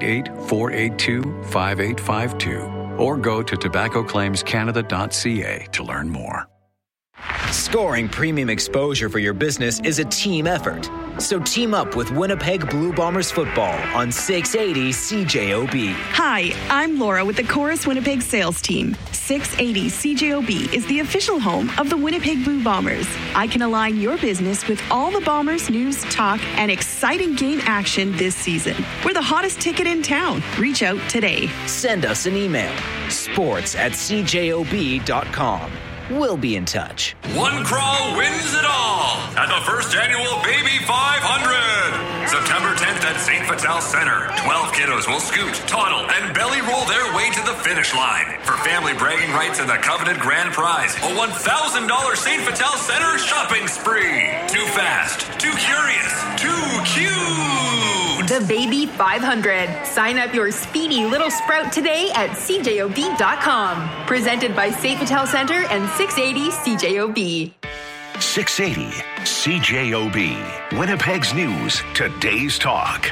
888-482-5852 or go to tobaccoclaimscanada.ca to learn more. Scoring premium exposure for your business is a team effort. So team up with Winnipeg Blue Bombers football on 680 CJOB. Hi, I'm Laura with the Chorus Winnipeg sales team. 680 CJOB is the official home of the Winnipeg Blue Bombers. I can align your business with all the Bombers news, talk, and exciting game action this season. We're the hottest ticket in town. Reach out today. Send us an email. sports@cjob.com. We'll be in touch. One crawl wins it all at the first annual Baby 500. September 10th at St. Patel Center. 12 kiddos will scoot, toddle, and belly roll their way to the finish line. For family bragging rights and the coveted grand prize, a $1,000 St. Patel Center shopping spree. Too fast, too curious, too cute. The Baby 500. Sign up your speedy little sprout today at CJOB.com. Presented by St. Patel Center and 680 CJOB. 680 CJOB. Winnipeg's News. Today's Talk.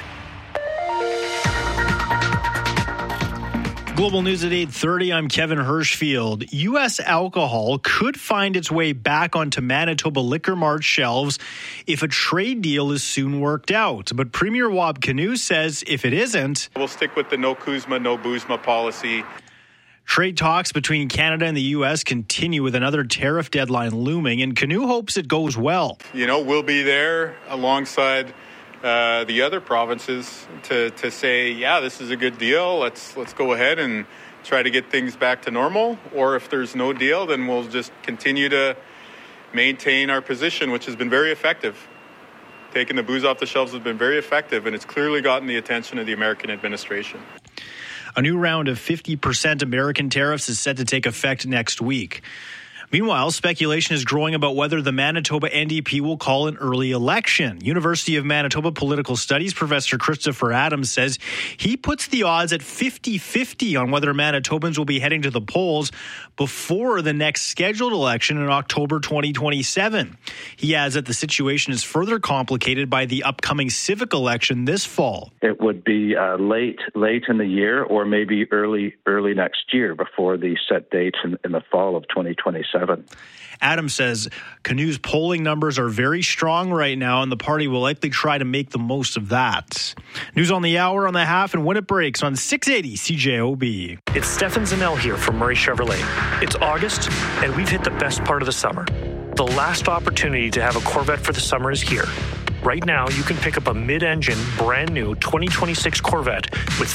Global News at 8:30. I'm Kevin Hirschfield. U.S. alcohol could find its way back onto Manitoba Liquor Mart shelves if a trade deal is soon worked out. But Premier Wab Kinew says if it isn't, we'll stick with the no Kuzma, no Buzma policy. Trade talks between Canada and the U.S. continue with another tariff deadline looming, and Kinew hopes it goes well. You know, we'll be there alongside the other provinces to say, yeah, this is a good deal. Let's go ahead and try to get things back to normal. Or if there's no deal, then we'll just continue to maintain our position, which has been very effective. Taking the booze off the shelves has been very effective, and it's clearly gotten the attention of the American administration. A new round of 50% American tariffs is set to take effect next week. Meanwhile, speculation is growing about whether the Manitoba NDP will call an early election. University of Manitoba Political Studies professor Christopher Adams says he puts the odds at 50-50 on whether Manitobans will be heading to the polls before the next scheduled election in October 2027. He adds that the situation is further complicated by the upcoming civic election this fall. It would be late in the year or maybe early next year before the set dates in the fall of 2027. Adams says Kinew's polling numbers are very strong right now, and the party will likely try to make the most of that. News on the hour, on the half, and when it breaks on 680 CJOB. It's Stefan Zanel here from Murray Chevrolet. It's August, and we've hit the best part of the summer. The last opportunity to have a Corvette for the summer is here. Right now, you can pick up a mid-engine, brand-new 2026 Corvette with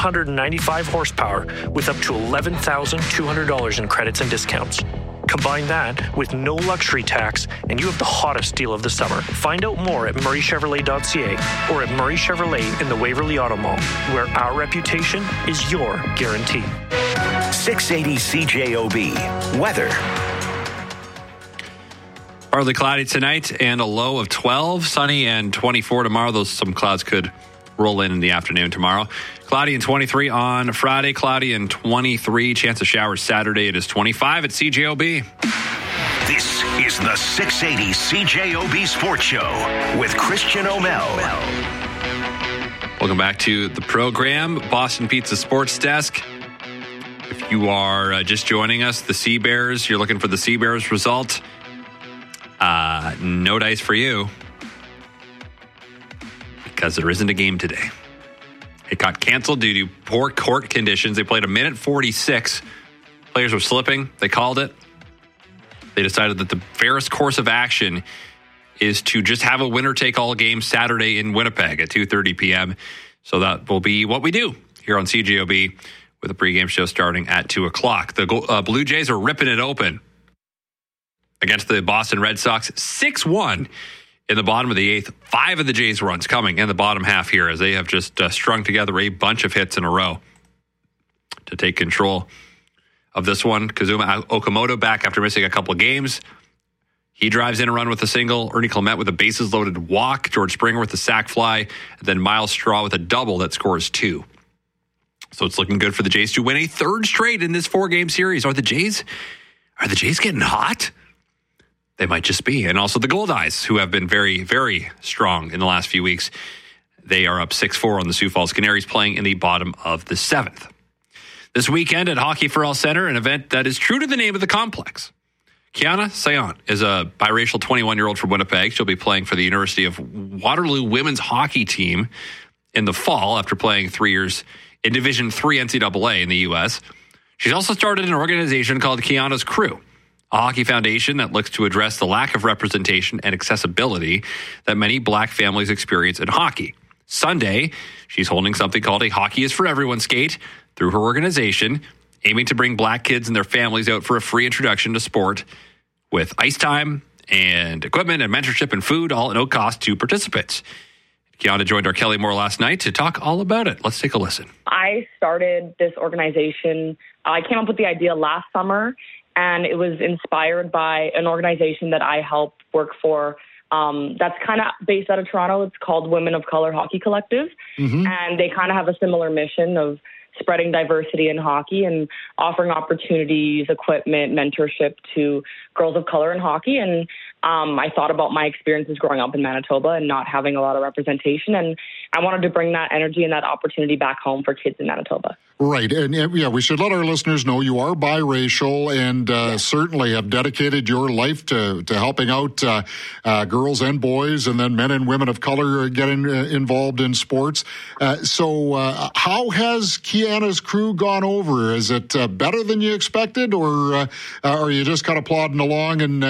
495 horsepower with up to $11,200 in credits and discounts. Combine that with no luxury tax, and you have the hottest deal of the summer. Find out more at murraychevrolet.ca or at Murray Chevrolet in the Waverly Auto Mall, where our reputation is your guarantee. 680 CJOB. Weather. Partly cloudy tonight and a low of 12. Sunny and 24 tomorrow. Some clouds could roll in the afternoon tomorrow. Cloudy and 23 on Friday. Cloudy and 23. Chance of showers Saturday. It is 25 at CJOB. This is the 680 CJOB Sports Show with Christian O'Mell. Welcome back to the program. Boston Pizza Sports Desk. If you are just joining us, the Sea Bears, you're looking for the Sea Bears result. No dice for you because there isn't a game today. It got canceled due to poor court conditions. They played a minute 46. Players were slipping. They called it. They decided that the fairest course of action is to just have a winner-take-all game Saturday in Winnipeg at 2:30 p.m. So that will be what we do here on CJOB with a pregame show starting at 2 o'clock. The Blue Jays are ripping it open against the Boston Red Sox, 6-1 in the bottom of the eighth. 5 of the Jays' runs coming in the bottom half here as they have just strung together a bunch of hits in a row to take control of this one. Kazuma Okamoto back after missing a couple of games. He drives in a run with a single. Ernie Clement with a bases-loaded walk. George Springer with a sac fly. And then Miles Straw with a double that scores 2. So it's looking good for the Jays to win a third straight in this 4-game series. Are the Jays getting hot? They might just be. And also the Goldeyes, who have been very, very strong in the last few weeks. They are up 6-4 on the Sioux Falls Canaries, playing in the bottom of the 7th. This weekend at Hockey for All Center, an event that is true to the name of the complex. Kiana Sayon is a biracial 21-year-old from Winnipeg. She'll be playing for the University of Waterloo women's hockey team in the fall after playing 3 years in Division III NCAA in the U.S. She's also started an organization called Kiana's Crew, a hockey foundation that looks to address the lack of representation and accessibility that many black families experience in hockey. Sunday, she's holding something called a Hockey is for Everyone skate through her organization, aiming to bring black kids and their families out for a free introduction to sport with ice time and equipment and mentorship and food, all at no cost to participants. Kiana joined our Kelly Moore last night to talk all about it. Let's take a listen. I started this organization. I came up with the idea last summer, and it was inspired by an organization that I help work for that's kind of based out of Toronto. It's called Women of Color Hockey Collective, and they kind of have a similar mission of spreading diversity in hockey and offering opportunities, equipment, mentorship to girls of color in hockey. And I thought about my experiences growing up in Manitoba and not having a lot of representation. And I wanted to bring that energy and that opportunity back home for kids in Manitoba. Right. And yeah, we should let our listeners know you are biracial and certainly have dedicated your life to helping out girls and boys and then men and women of color getting involved in sports. So how has Kiana's crew gone over? Is it better than you expected, or are you just kind of plodding along and,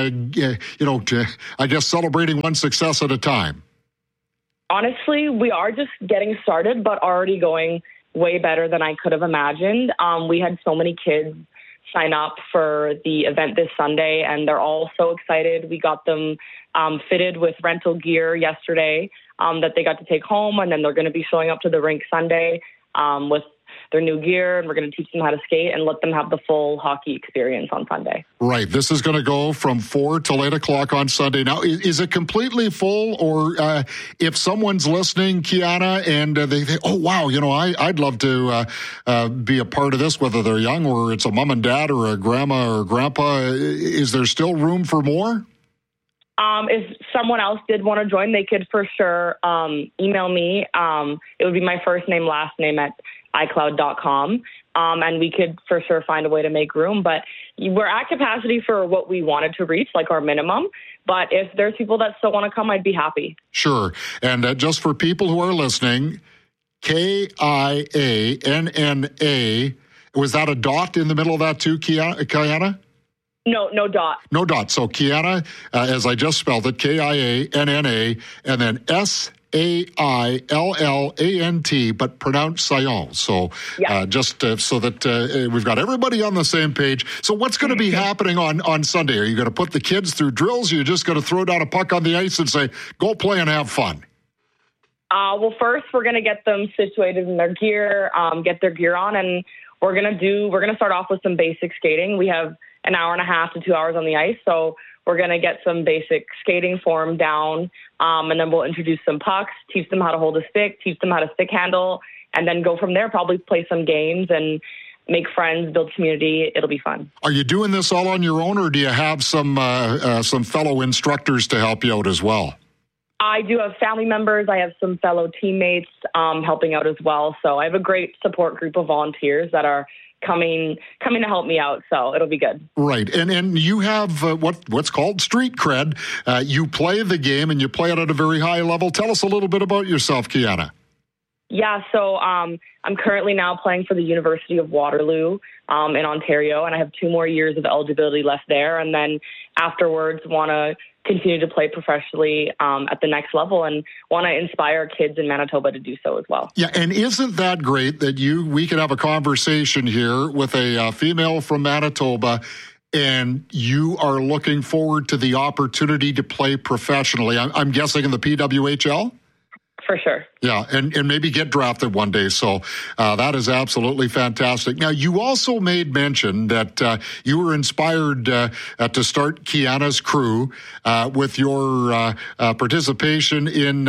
I guess celebrating one success at a time? Honestly, we are just getting started, but already going way better than I could have imagined. We had so many kids sign up for the event this Sunday, and they're all so excited. We got them fitted with rental gear yesterday that they got to take home, and then they're going to be showing up to the rink Sunday with their new gear, and we're going to teach them how to skate and let them have the full hockey experience on Sunday. Right. This is going to go from 4 till 8 o'clock on Sunday. Now, is it completely full, or if someone's listening, Kiana, and they think, oh, wow, I'd love to be a part of this, whether they're young or it's a mom and dad or a grandma or grandpa, is there still room for more? If someone else did want to join, they could for sure email me. It would be my first name, last name at iCloud.com, and we could for sure find a way to make room. But we're at capacity for what we wanted to reach, like our minimum. But if there's people that still want to come, I'd be happy. Sure. And just for people who are listening, Kianna, was that a dot in the middle of that too, Kiana? No dot. No dot. So Kiana, as I just spelled it, Kianna, and then SAILLANT, but pronounced Sion. So just so that we've got everybody on the same page. So what's going to be happening on Sunday? Are you going to put the kids through drills, or are you just going to throw down a puck on the ice and say, go play and have fun? Well, first we're going to get them situated in their gear, get their gear on, and we're going to start off with some basic skating. We have an hour and a half to 2 hours on the ice, so we're going to get some basic skating form down, and then we'll introduce some pucks, teach them how to hold a stick, teach them how to stick handle, and then go from there, probably play some games and make friends, build community. It'll be fun. Are you doing this all on your own, or do you have some fellow instructors to help you out as well? I do have family members. I have some fellow teammates helping out as well. So I have a great support group of volunteers that are coming to help me out, so it'll be good. Right, and you have what's called street cred. You play the game, and you play it at a very high level. Tell us a little bit about yourself, Kiana. Yeah, so I'm currently now playing for the University of Waterloo in Ontario, and I have 2 more years of eligibility left there, and then afterwards want to continue to play professionally at the next level and want to inspire kids in Manitoba to do so as well. Yeah, and isn't that great that we can have a conversation here with a female from Manitoba, and you are looking forward to the opportunity to play professionally. I'm guessing in the PWHL? For sure. Yeah, and maybe get drafted one day. So that is absolutely fantastic. Now, you also made mention that you were inspired to start Kiana's crew with your participation in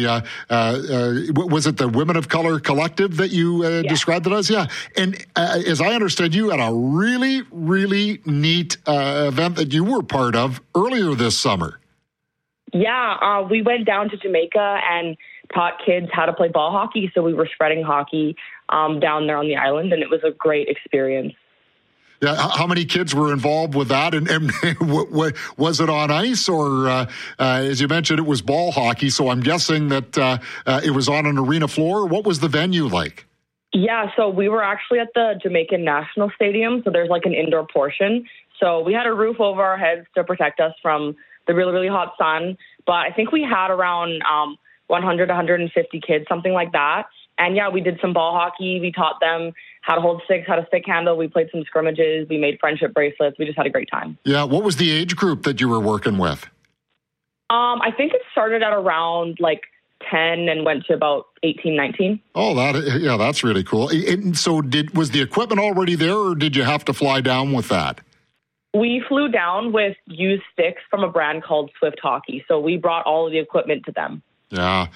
was it the Women of Color Collective that you described it as? Yeah. And as I understand, you had a really, really neat event that you were part of earlier this summer. Yeah, we went down to Jamaica and taught kids how to play ball hockey. So we were spreading hockey down there on the island, and it was a great experience. Yeah, how many kids were involved with that? And was it on ice, or as you mentioned, it was ball hockey? So I'm guessing that it was on an arena floor. What was the venue like? Yeah, so we were actually at the Jamaican National Stadium. So there's like an indoor portion. So we had a roof over our heads to protect us from the really, really hot sun. But I think we had around 100, 150 kids, something like that. And yeah, we did some ball hockey. We taught them how to hold sticks, how to stick handle. We played some scrimmages. We made friendship bracelets. We just had a great time. Yeah. What was the age group that you were working with? I think it started at around like 10 and went to about 18, 19. Oh, that's really cool. And so was the equipment already there, or did you have to fly down with that? We flew down with used sticks from a brand called Swift Hockey. So we brought all of the equipment to them. Yeah.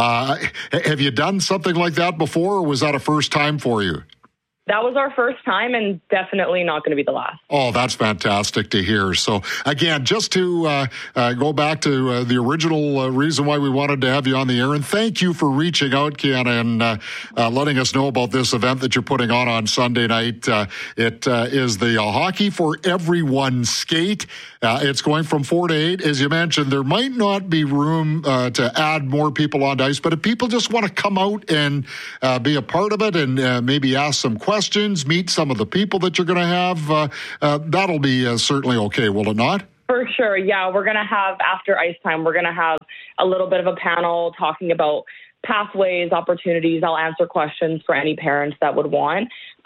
Have you done something like that before, or was that a first time for you? That was our first time, and definitely not going to be the last. Oh, that's fantastic to hear. So, again, just to go back to the original reason why we wanted to have you on the air, and thank you for reaching out, Kiana, and letting us know about this event that you're putting on Sunday night. It is the Hockey for Everyone skate. It's going from 4 to 8. As you mentioned, there might not be room to add more people on ice, but if people just want to come out and be a part of it and maybe ask some questions, meet some of the people that you're going to have, that'll be certainly okay, will it not? For sure, yeah. We're going to have, after ice time, we're going to have a little bit of a panel talking about pathways, opportunities. I'll answer questions for any parents that would want.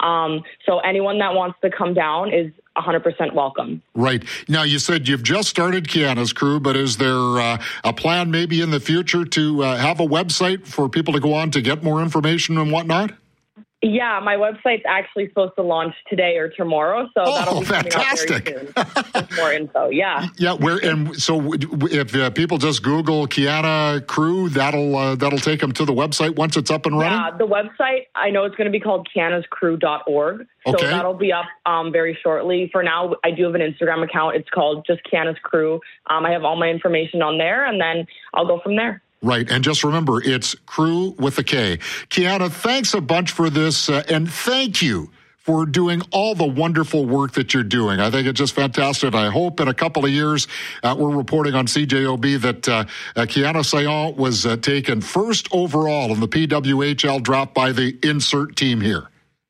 So anyone that wants to come down is 100% welcome. Right. Now, you said you've just started Kiana's Crew, but is there a plan maybe in the future to have a website for people to go on to get more information and whatnot? Yeah, my website's actually supposed to launch today or tomorrow, so that'll be fantastic. Coming out very soon with more info. Yeah. Yeah. So if people just Google Kiana Crew, that'll take them to the website once it's up and running. Yeah, the website, I know it's going to be called kianascrew.org. So that'll be up very shortly. For now, I do have an Instagram account. It's called just Kiana's Crew. I have all my information on there, and then I'll go from there. Right. And just remember, it's Crew with a K. Kiana, thanks a bunch for this, and thank you for doing all the wonderful work that you're doing. I think it's just fantastic. I hope in a couple of years, we're reporting on CJOB that Kiana Saillant was taken first overall in the PWHL draft by the insert team here.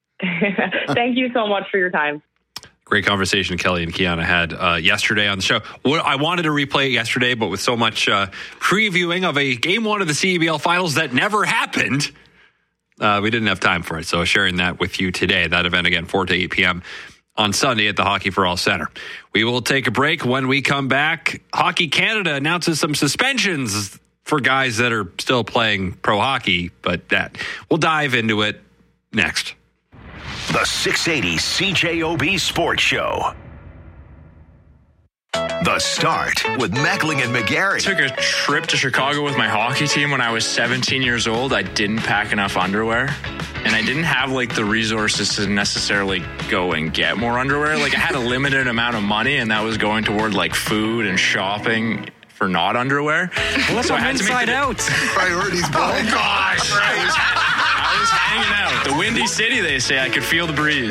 Thank you so much for your time. Great conversation Kelly and Kiana had yesterday on the show. I wanted to replay it yesterday, but with so much previewing of a Game 1 of the CEBL Finals that never happened, we didn't have time for it. So sharing that with you today. That event, again, 4 to 8 p.m. on Sunday at the Hockey for All Center. We will take a break. When we come back, Hockey Canada announces some suspensions for guys that are still playing pro hockey, but we'll dive into it next. The 680 CJOB Sports Show. The Start with Meckling and McGarry. I took a trip to Chicago with my hockey team when I was 17 years old. I didn't pack enough underwear, and I didn't have the resources to necessarily go and get more underwear. I had a limited amount of money, and that was going toward food and shopping for not underwear. What's on Inside Out? Priorities, bro. Oh gosh. I was hanging out. The Windy City, they say. I could feel the breeze.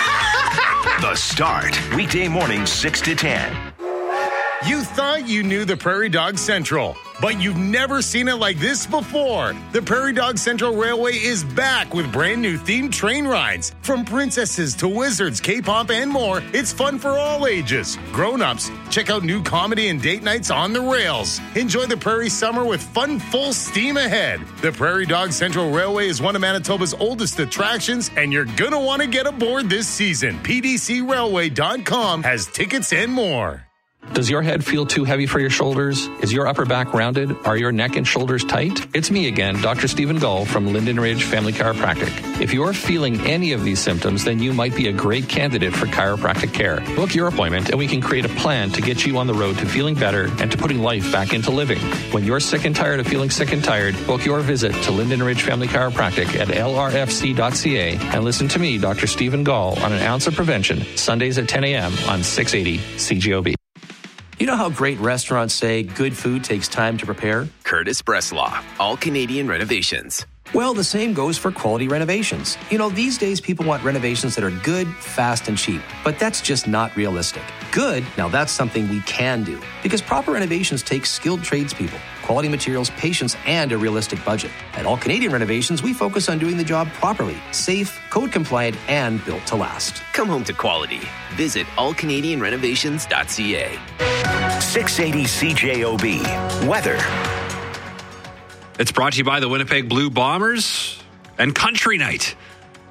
The Start, weekday morning 6 to 10. You thought you knew the Prairie Dog Central, but you've never seen it like this before. The Prairie Dog Central Railway is back with brand new themed train rides. From princesses to wizards, K-pop, and more, it's fun for all ages. Grown-ups, check out new comedy and date nights on the rails. Enjoy the Prairie summer with fun full steam ahead. The Prairie Dog Central Railway is one of Manitoba's oldest attractions, and you're going to want to get aboard this season. PDCRailway.com has tickets and more. Does your head feel too heavy for your shoulders? Is your upper back rounded? Are your neck and shoulders tight? It's me again, Dr. Stephen Gull from Linden Ridge Family Chiropractic. If you're feeling any of these symptoms, then you might be a great candidate for chiropractic care. Book your appointment and we can create a plan to get you on the road to feeling better and to putting life back into living. When you're sick and tired of feeling sick and tired, book your visit to Linden Ridge Family Chiropractic at lrfc.ca and listen to me, Dr. Stephen Gull, on An Ounce of Prevention, Sundays at 10 a.m. on 680 CJOB. You know how great restaurants say good food takes time to prepare? Curtis Bresslaw, All Canadian Renovations. Well, the same goes for quality renovations. You know, these days people want renovations that are good, fast, and cheap. But that's just not realistic. Good, now that's something we can do. Because proper renovations take skilled tradespeople, quality materials, patience, and a realistic budget. At All Canadian Renovations, we focus on doing the job properly, safe, code-compliant, and built to last. Come home to quality. Visit allcanadianrenovations.ca. 680 CJOB. Weather. It's brought to you by the Winnipeg Blue Bombers and Country Night.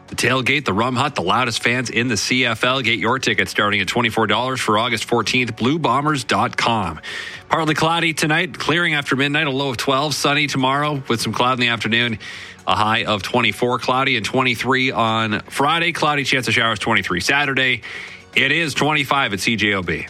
The Tailgate, the Rum Hut, the loudest fans in the CFL. Get your tickets starting at $24 for August 14th, bluebombers.com. Partly cloudy tonight, clearing after midnight, a low of 12. Sunny tomorrow with some cloud in the afternoon, a high of 24. Cloudy and 23 on Friday. Cloudy, chance of showers, 23. Saturday, it is 25 at CJOB.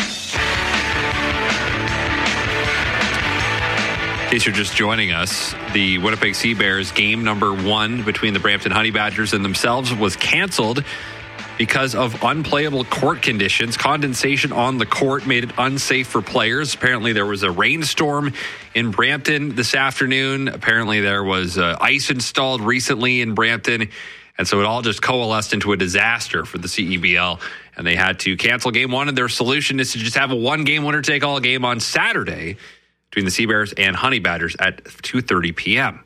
In case you're just joining us, the Winnipeg Sea Bears game number 1 between the Brampton Honey Badgers and themselves was canceled because of unplayable court conditions. Condensation on the court made it unsafe for players. Apparently there was a rainstorm in Brampton this afternoon. Apparently there was ice installed recently in Brampton. And so it all just coalesced into a disaster for the CEBL. And they had to cancel game 1. And their solution is to just have a one-game winner-take-all game on Saturday between the Sea Bears and Honey Badgers at 2:30 p.m.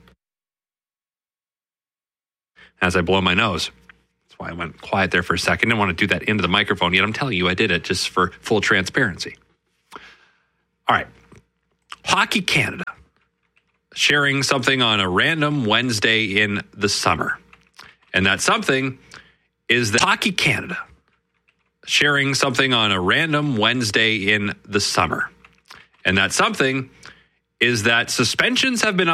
As I blow my nose. That's why I went quiet there for a second. I didn't want to do that into the microphone, yet I'm telling you I did it just for full transparency. All right. Hockey Canada sharing something on a random Wednesday in the summer. And that something is that Hockey Canada sharing something on a random Wednesday in the summer. And that something is that suspensions have been